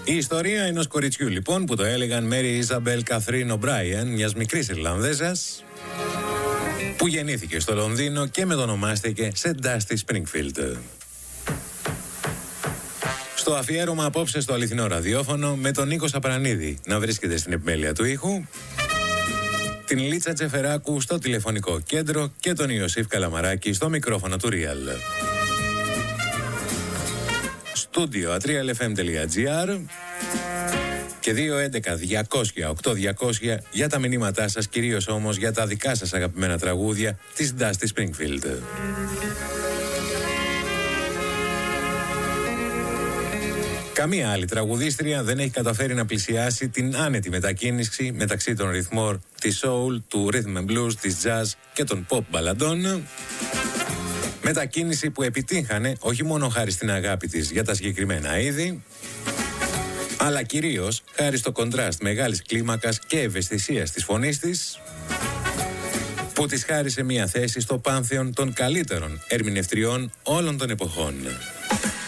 Η ιστορία ενός κοριτσιού λοιπόν που το έλεγαν Μέρι Ιζαμπέλ Καθρίν Ομπράιεν, μιας μικρής Ιρλανδέζας που γεννήθηκε στο Λονδίνο και μετονομάστηκε σε Dusty Springfield. Στο αφιέρωμα απόψε στο αληθινό ραδιόφωνο με τον Νίκο Σαπρανίδη να βρίσκεται στην επιμέλεια του ήχου, την Λίτσα Τσεφεράκου στο τηλεφωνικό κέντρο και τον Ιωσήφ Καλαμαράκη στο μικρόφωνο του Real. Studio atrialfm.gr και 211-200-8200 για τα μηνύματά σας, κυρίως όμως για τα δικά σας αγαπημένα τραγούδια της Dusty Springfield. Καμία άλλη τραγουδίστρια δεν έχει καταφέρει να πλησιάσει την άνετη μετακίνηση μεταξύ των ρυθμών της soul, του rhythm and blues, της jazz και των pop μπαλαντών. Μετακίνηση που επιτύχανε όχι μόνο χάρη στην αγάπη της για τα συγκεκριμένα είδη, αλλά κυρίως χάρη στο κοντράστ μεγάλης κλίμακας και ευαισθησίας της φωνής της, που της χάρισε μια θέση στο πάνθεον των καλύτερων ερμηνευτριών όλων των εποχών.